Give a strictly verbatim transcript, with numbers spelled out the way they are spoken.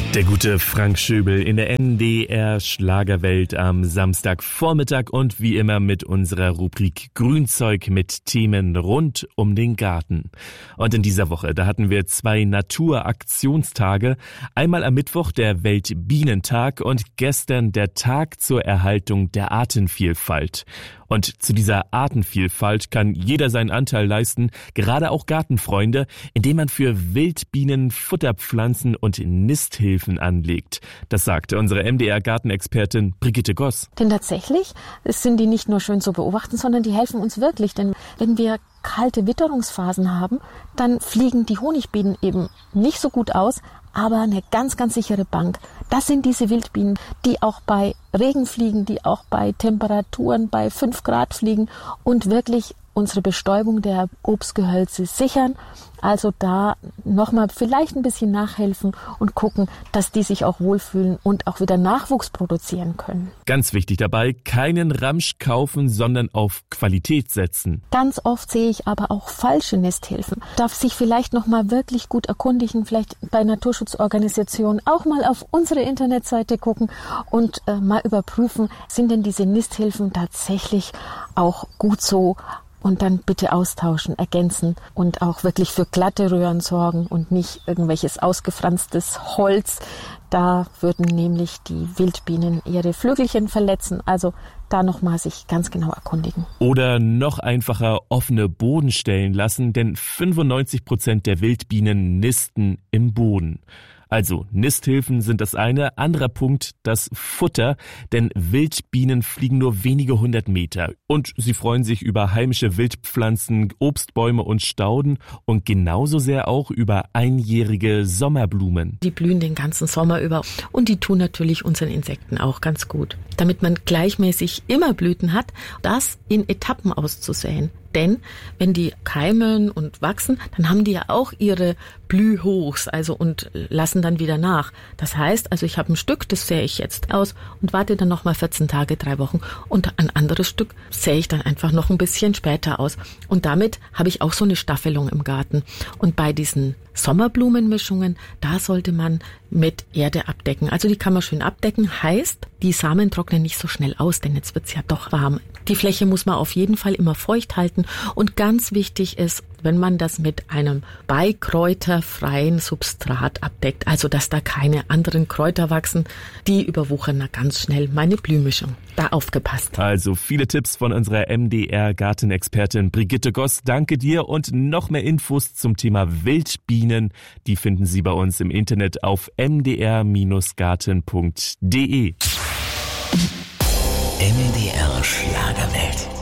Der gute Frank Schöbel in der M D R Schlagerwelt am Samstagvormittag und wie immer mit unserer Rubrik Grünzeug mit Themen rund um den Garten. Und in dieser Woche, da hatten wir zwei Naturaktionstage. Einmal am Mittwoch der Weltbienentag und gestern der Tag zur Erhaltung der Artenvielfalt. Und zu dieser Artenvielfalt kann jeder seinen Anteil leisten, gerade auch Gartenfreunde, indem man für Wildbienen Futterpflanzen und Nisthilfen anlegt. Das sagte unsere M D R-Gartenexpertin Brigitte Goss. Denn tatsächlich sind die nicht nur schön zu beobachten, sondern die helfen uns wirklich. Denn wenn wir kalte Witterungsphasen haben, dann fliegen die Honigbienen eben nicht so gut aus, aber eine ganz, ganz sichere Bank. Das sind diese Wildbienen, die auch bei Regen fliegen, die auch bei Temperaturen bei fünf Grad fliegen und wirklich unsere Bestäubung der Obstgehölze sichern. Also da nochmal vielleicht ein bisschen nachhelfen und gucken, dass die sich auch wohlfühlen und auch wieder Nachwuchs produzieren können. Ganz wichtig dabei, keinen Ramsch kaufen, sondern auf Qualität setzen. Ganz oft sehe ich aber auch falsche Nisthilfen. Darf sich vielleicht nochmal wirklich gut erkundigen, vielleicht bei Naturschutzorganisationen auch mal auf unsere Internetseite gucken und äh, mal überprüfen, sind denn diese Nisthilfen tatsächlich auch gut so? Und dann bitte austauschen, ergänzen und auch wirklich für glatte Röhren sorgen und nicht irgendwelches ausgefranstes Holz. Da würden nämlich die Wildbienen ihre Flügelchen verletzen. Also da nochmal sich ganz genau erkundigen. Oder noch einfacher offene Bodenstellen lassen, denn fünfundneunzig Prozent der Wildbienen nisten im Boden. Also Nisthilfen sind das eine. Anderer Punkt, das Futter, denn Wildbienen fliegen nur wenige hundert Meter und sie freuen sich über heimische Wildpflanzen, Obstbäume und Stauden und genauso sehr auch über einjährige Sommerblumen. Die blühen den ganzen Sommer über und die tun natürlich unseren Insekten auch ganz gut. Damit man gleichmäßig immer Blüten hat, das in Etappen auszusäen. Denn wenn die keimen und wachsen, dann haben die ja auch ihre Blühhochs, also und lassen dann wieder nach. Das heißt, also ich habe ein Stück, das sähe ich jetzt aus und warte dann nochmal vierzehn Tage, drei Wochen und ein anderes Stück sähe ich dann einfach noch ein bisschen später aus. Und damit habe ich auch so eine Staffelung im Garten. Und bei diesen Sommerblumenmischungen, da sollte man mit Erde abdecken. Also die kann man schön abdecken, heißt, die Samen trocknen nicht so schnell aus, denn jetzt wird's ja doch warm. Die Fläche muss man auf jeden Fall immer feucht halten und ganz wichtig ist, wenn man das mit einem beikräuterfreien Substrat abdeckt, also dass da keine anderen Kräuter wachsen, die überwuchern da ganz schnell meine Blühmischung. Da aufgepasst. Also viele Tipps von unserer M D R-Gartenexpertin Brigitte Goss. Danke dir und noch mehr Infos zum Thema Wildbienen, die finden Sie bei uns im Internet auf m d r Garten punkt d e. M D R Schlagerwelt.